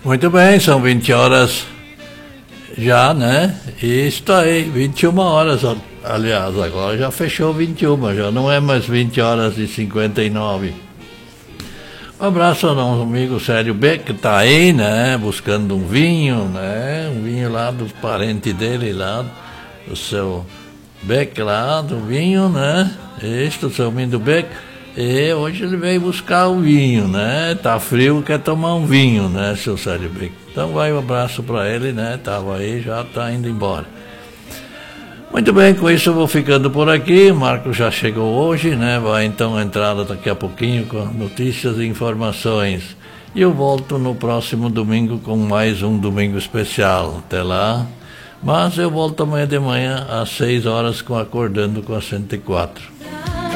Muito bem, são 20 horas já, né? E está aí, 21 horas, aliás, agora já fechou 21, já não é mais 20 horas e 59. Um abraço ao nosso amigo Sérgio Beck, que está aí, né? Buscando um vinho, né? Um vinho lá do parente dele lá, do seu Beck lá, do vinho, né? Este, o seu Mindo Beck. E hoje ele veio buscar o vinho, né? Tá frio, quer tomar um vinho, né, seu Sérgio Beck? Então vai um abraço para ele, né? Tava aí, já tá indo embora. Muito bem, com isso eu vou ficando por aqui. O Marco já chegou hoje, né? Vai então entrar daqui a pouquinho com notícias e informações. E eu volto no próximo domingo com mais um domingo especial. Até lá. Mas eu volto amanhã de manhã às 6 horas com Acordando com a 104.